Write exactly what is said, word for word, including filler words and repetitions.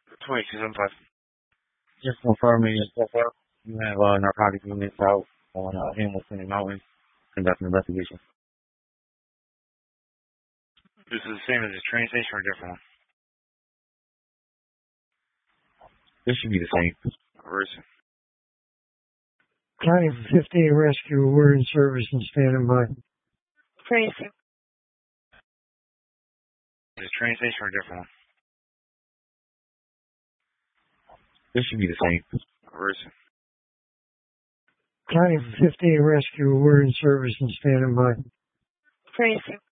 twenty-two seventy-five. Just confirming you have uh, narcotics units out on uh, Hamilton and Mountain conducting an investigation. This is the same as the train station or a different one? This should be the same. Where is it? County fifteen Rescue, we're in service and standing by. Train. Is it train station or a different one? This should be the same. Where is it? County fifteen Rescue, we're in service and standing by. Train.